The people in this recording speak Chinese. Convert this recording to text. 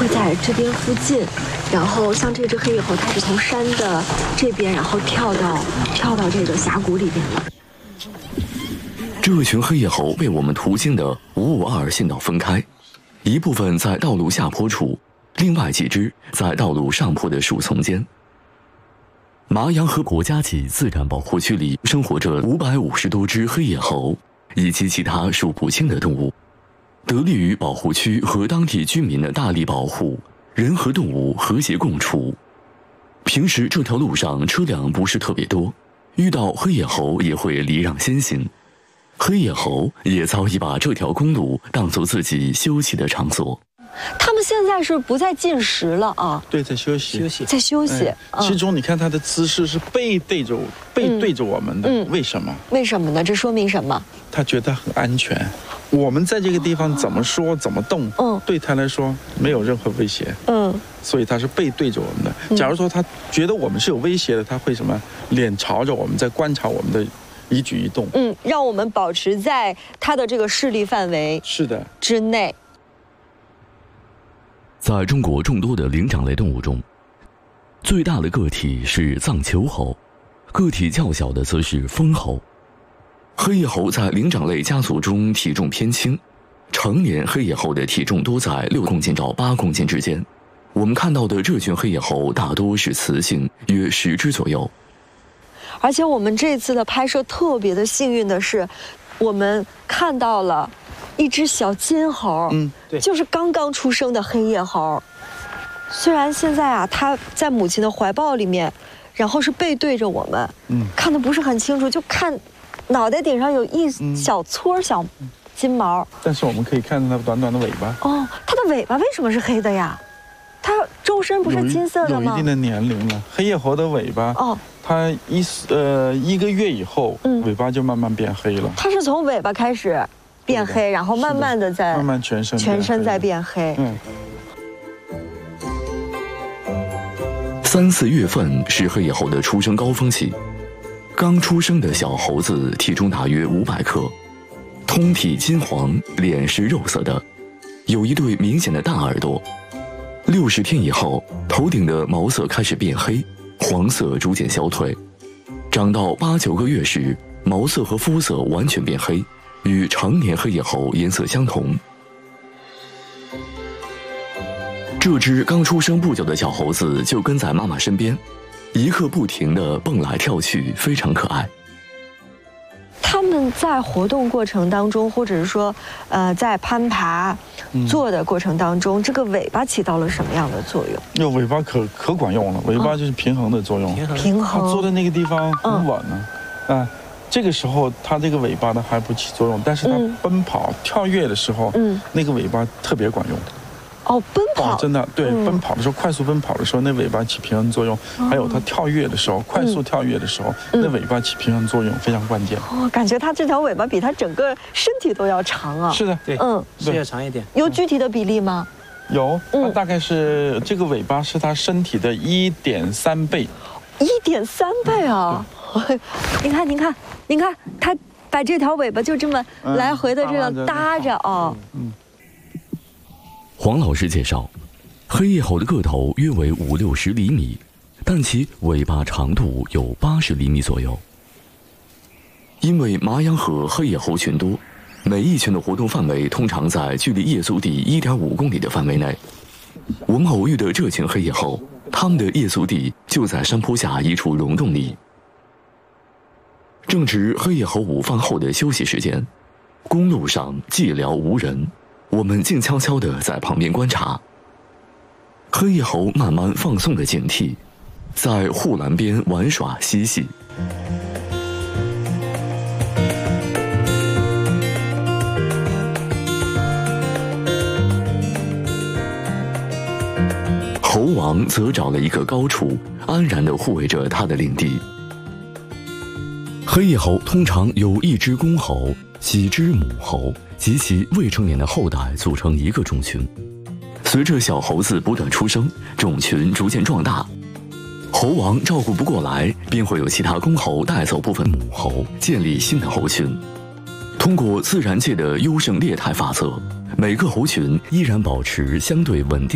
会在这边附近，然后像这只黑野猴，它是从山的这边，然后跳到这个峡谷里边了。 这群黑野猴被我们途经的552县道分开，一部分在道路下坡处，另外几只在道路上坡的树丛间。麻阳河国家级自然保护区里生活着550多只黑野猴，以及其他数不清的动物。得力于保护区和当地居民的大力保护，人和动物和谐共处。平时这条路上车辆不是特别多，遇到黑野猴也会礼让先行。黑野猴也早已把这条公路当作自己休息的场所。 他们现在是不再进食了啊？ 对，在休息， 在休息。 其中你看它的姿势是背对着我们的，为什么？ 为什么呢？这说明什么？ 它觉得很安全。我们在这个地方怎么说怎么动，对它来说没有任何威胁，所以它是背对着我们的。假如说它觉得我们是有威胁的，它会什么？脸朝着我们，在观察我们的一举一动。 让我们保持在它的这个势力范围之内。 在中国众多的灵长类动物中，最大的个体是藏丘猴，个体较小的则是蜂猴。黑野猴在灵长类家族中体重偏轻，成年黑野猴的体重多在6公斤到8公斤之间。我们看到的这群黑野猴大多是雌性，约10只左右。 而且我们这次的拍摄特别的幸运的是，我们看到了一只小金猴， 对， 就是刚刚出生的黑野猴。虽然现在啊，它在母亲的怀抱里面，然后是背对着我们，看得不是很清楚，就看脑袋顶上有一小撮小金毛。但是我们可以看到它短短的尾巴。 它的尾巴为什么是黑的呀？它周身不是金色的吗？ 有一定的年龄了。黑野猴的尾巴，它1个月以后，尾巴就慢慢变黑了。 它是从尾巴开始变黑，然后慢慢的慢慢全身在变黑。 3、4月份是黑野猴的出生高峰期。刚出生的小猴子体重大约500克，通体金黄，脸是肉色的，有一对明显的大耳朵。60天以后，头顶的毛色开始变黑，黄色逐渐消退。长到8、9个月时，毛色和肤色完全变黑，与成年黑野猴颜色相同。这只刚出生不久的小猴子就跟在妈妈身边，一刻不停地蹦来跳去，非常可爱。 他们在活动过程当中，或者是说，在攀爬、做的过程当中，这个尾巴起到了什么样的作用？ 尾巴可管用了，尾巴就是平衡的作用。 平衡。 它坐在那个地方很稳呢，这个时候它这个尾巴呢还不起作用，但是它奔跑、跳跃的时候，那个尾巴特别管用。 奔跑真的对，奔跑的时候，快速奔跑的时候，那尾巴起平衡作用；还有它跳跃的时候，快速跳跃的时候，那尾巴起平衡作用非常关键。 感觉它这条尾巴比它整个身体都要长啊。 是的， 对，是要长一点。 有具体的比例吗？ 有，它大概是这个尾巴是它身体的1.3倍。 1.3倍啊！您看，它把这条尾巴就这么来回的这样搭着黄老师介绍，黑野猴的个头约为50、60厘米，但其尾巴长度有80厘米左右。因为麻阳河黑野猴群多，每一群的活动范围通常在距离夜宿地1.5公里的范围内。我们偶遇的这群黑野猴，它们的夜宿地就在山坡下一处溶洞里。正值黑野猴午饭后的休息时间，公路上寂寥无人。我们静悄悄地在旁边观察，黑野猴慢慢放松了警惕，在护栏边玩耍嬉戏。猴王则找了一个高处，安然地护卫着他的领地。黑野猴通常有1只公猴、几只母猴及其未成年的后代组成一个种群。随着小猴子不断出生，种群逐渐壮大。猴王照顾不过来，便会有其他公猴带走部分母猴，建立新的猴群。通过自然界的优胜劣汰法则，每个猴群依然保持相对稳定